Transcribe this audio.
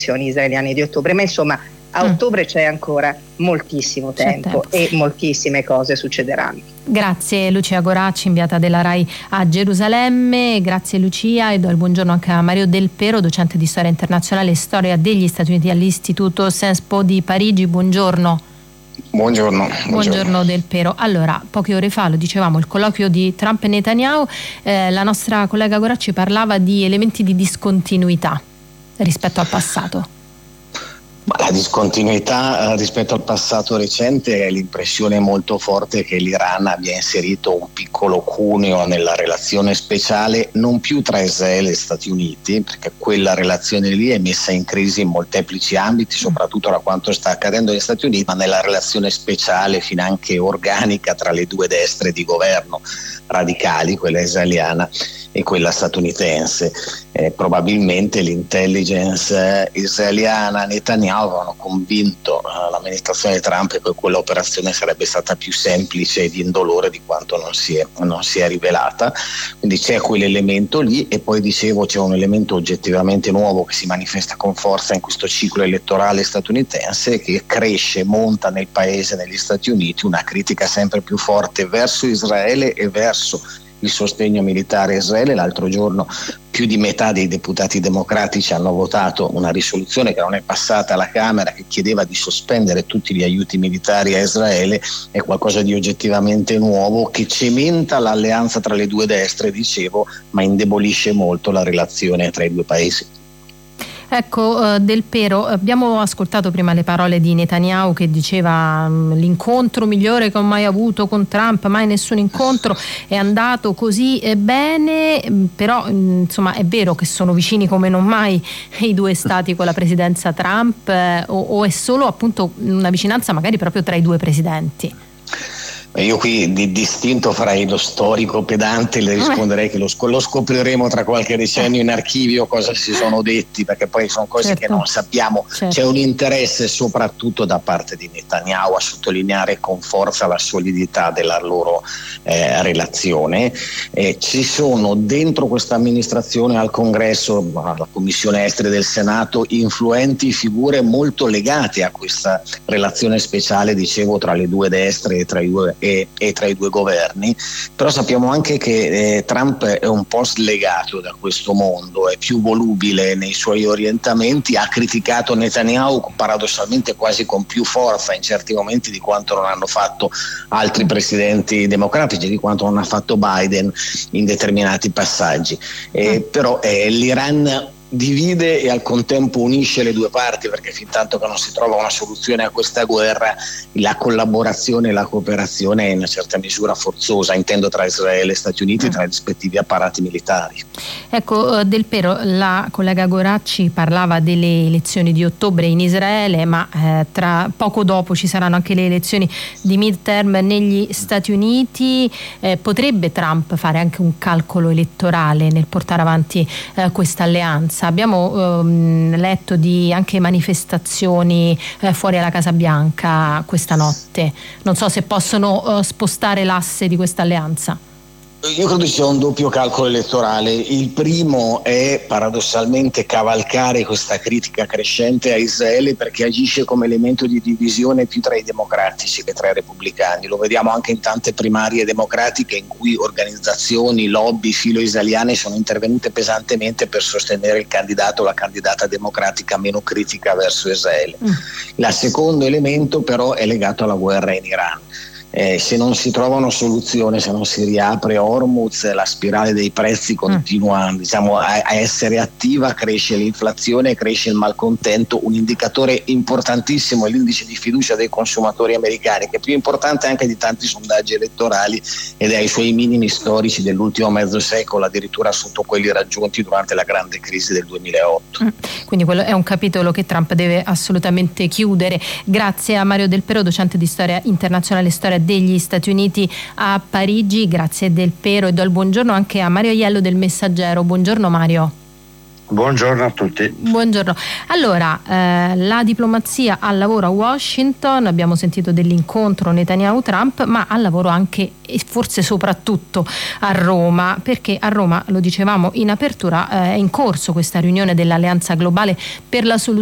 israeliane di ottobre, ma insomma a ottobre c'è ancora moltissimo tempo e moltissime cose succederanno. Grazie Lucia Goracci, inviata della RAI a Gerusalemme. Grazie Lucia, e do il buongiorno anche a Mario Del Pero, docente di storia internazionale e storia degli Stati Uniti all'Istituto Sciences Po di Parigi. Buongiorno. Buongiorno Del Pero. Allora, poche ore fa, lo dicevamo, il colloquio di Trump e Netanyahu, la nostra collega Goracci parlava di elementi di discontinuità rispetto al passato. Ma la discontinuità rispetto al passato recente è l'impressione molto forte che l'Iran abbia inserito un piccolo cuneo nella relazione speciale, non più tra Israele e Stati Uniti, perché quella relazione lì è messa in crisi in molteplici ambiti, soprattutto da quanto sta accadendo negli Stati Uniti, ma nella relazione speciale finanche organica tra le due destre di governo radicali, quella israeliana e quella statunitense. Probabilmente l'intelligence israeliana, Netanyahu, avevano convinto l'amministrazione Trump che quell'operazione sarebbe stata più semplice ed indolore di quanto non si è rivelata. Quindi c'è quell'elemento lì, e poi dicevo c'è un elemento oggettivamente nuovo che si manifesta con forza in questo ciclo elettorale statunitense, che cresce, monta nel paese, negli Stati Uniti, una critica sempre più forte verso Israele e verso il sostegno militare a Israele. L'altro giorno più di metà dei deputati democratici hanno votato una risoluzione che non è passata alla Camera, che chiedeva di sospendere tutti gli aiuti militari a Israele. È qualcosa di oggettivamente nuovo che cementa l'alleanza tra le due destre, dicevo, ma indebolisce molto la relazione tra i due paesi. Ecco, Del Pero, abbiamo ascoltato prima le parole di Netanyahu che diceva l'incontro migliore che ho mai avuto con Trump, mai nessun incontro è andato così bene, però insomma è vero che sono vicini come non mai i due stati con la presidenza Trump, o è solo appunto una vicinanza magari proprio tra i due presidenti? Io qui di distinto farei lo storico pedante, le risponderei che lo scopriremo tra qualche decennio in archivio cosa si sono detti, perché poi sono cose che non sappiamo. C'è un interesse soprattutto da parte di Netanyahu a sottolineare con forza la solidità della loro relazione. Ci sono dentro questa amministrazione, al Congresso, alla Commissione Esteri del Senato, influenti figure molto legate a questa relazione speciale, dicevo, tra le due destre e tra i due governi. Però sappiamo anche che Trump è un po' slegato da questo mondo, è più volubile nei suoi orientamenti, ha criticato Netanyahu paradossalmente quasi con più forza in certi momenti di quanto non hanno fatto altri presidenti democratici, di quanto non ha fatto Biden in determinati passaggi. Però l'Iran divide e al contempo unisce le due parti, perché fin tanto che non si trova una soluzione a questa guerra, la collaborazione e la cooperazione è in una certa misura forzosa, intendo tra Israele e Stati Uniti, tra i rispettivi apparati militari. Ecco, Del Pero, la collega Goracci parlava delle elezioni di ottobre in Israele, ma tra poco dopo ci saranno anche le elezioni di midterm negli Stati Uniti. Potrebbe Trump fare anche un calcolo elettorale nel portare avanti questa alleanza? Abbiamo letto di anche manifestazioni fuori alla Casa Bianca questa notte. Non so se possono spostare l'asse di questa alleanza. Io credo sia un doppio calcolo elettorale. Il primo è paradossalmente cavalcare questa critica crescente a Israele, perché agisce come elemento di divisione più tra i democratici che tra i repubblicani. Lo vediamo anche in tante primarie democratiche in cui organizzazioni, lobby filo-israeliane sono intervenute pesantemente per sostenere il candidato o la candidata democratica meno critica verso Israele. Il secondo elemento però è legato alla guerra in Iran. Se non si trova una soluzione, se non si riapre Hormuz, la spirale dei prezzi continua a essere attiva, cresce l'inflazione, cresce il malcontento. Un indicatore importantissimo è l'indice di fiducia dei consumatori americani, che è più importante anche di tanti sondaggi elettorali ed è ai suoi minimi storici dell'ultimo mezzo secolo, addirittura sotto quelli raggiunti durante la grande crisi del 2008. Quindi quello è un capitolo che Trump deve assolutamente chiudere. Grazie a Mario Del Pero, docente di storia internazionale e storia degli Stati Uniti a Parigi. Grazie Del Pero, e do il buongiorno anche a Mario Aiello del Messaggero. Buongiorno Mario. Buongiorno a tutti. Buongiorno. Allora, la diplomazia al lavoro a Washington, abbiamo sentito dell'incontro Netanyahu-Trump, ma al lavoro anche e forse soprattutto a Roma, perché a Roma, lo dicevamo in apertura, è in corso questa riunione dell'Alleanza Globale per la soluzione